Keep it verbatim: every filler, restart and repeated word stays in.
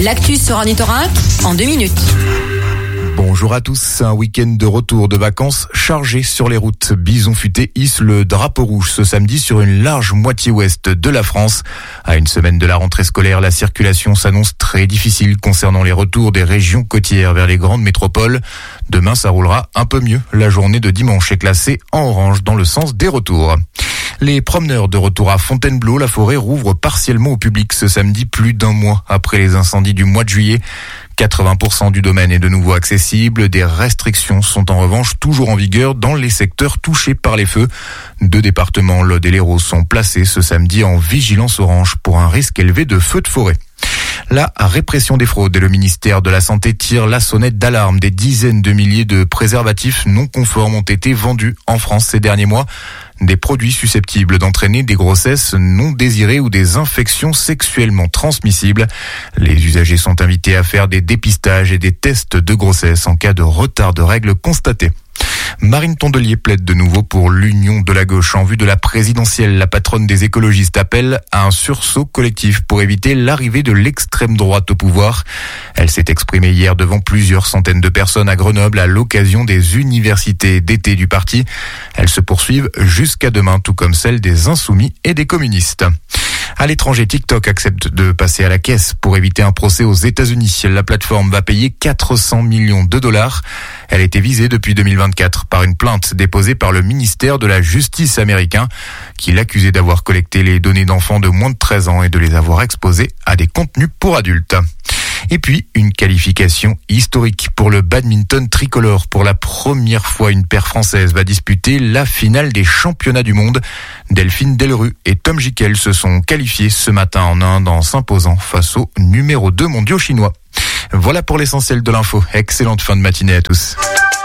L'actu sur Ornithorynque en deux minutes. Bonjour à tous, un week-end de retour de vacances chargé sur les routes. Bison Futé hisse le drapeau rouge ce samedi sur une large moitié ouest de la France. À une semaine de la rentrée scolaire, la circulation s'annonce très difficile concernant les retours des régions côtières vers les grandes métropoles. Demain, ça roulera un peu mieux. La journée de dimanche est classée en orange dans le sens des retours. Les promeneurs de retour à Fontainebleau, la forêt rouvre partiellement au public ce samedi, plus d'un mois après les incendies du mois de juillet. quatre-vingts pour cent du domaine est de nouveau accessible. Des restrictions sont en revanche toujours en vigueur dans les secteurs touchés par les feux. Deux départements, l'Aude et l'Hérault, sont placés ce samedi en vigilance orange pour un risque élevé de feux de forêt. La répression des fraudes et le ministère de la Santé tire la sonnette d'alarme. Des dizaines de milliers de préservatifs non conformes ont été vendus en France ces derniers mois. Des produits susceptibles d'entraîner des grossesses non désirées ou des infections sexuellement transmissibles. Les usagers sont invités à faire des dépistages et des tests de grossesse en cas de retard de règles constaté. Marine Tondelier plaide de nouveau pour l'union de la gauche en vue de la présidentielle. La patronne des écologistes appelle à un sursaut collectif pour éviter l'arrivée de l'extrême droite au pouvoir. Elle s'est exprimée hier devant plusieurs centaines de personnes à Grenoble à l'occasion des universités d'été du parti. Elles se poursuivent jusqu'à demain, tout comme celles des Insoumis et des communistes. À l'étranger, TikTok accepte de passer à la caisse pour éviter un procès aux États-Unis. La plateforme va payer quatre cents millions de dollars. Elle a été visée depuis deux mille vingt-quatre par une plainte déposée par le ministère de la Justice américain qui l'accusait d'avoir collecté les données d'enfants de moins de treize ans et de les avoir exposés à des contenus pour adultes. Et puis, une qualification historique pour le badminton tricolore. Pour la première fois, une paire française va disputer la finale des championnats du monde. Delphine Delru et Tom Jikel se sont qualifiés ce matin en Inde en s'imposant face au numéro deux mondiaux chinois. Voilà pour l'essentiel de l'info. Excellente fin de matinée à tous.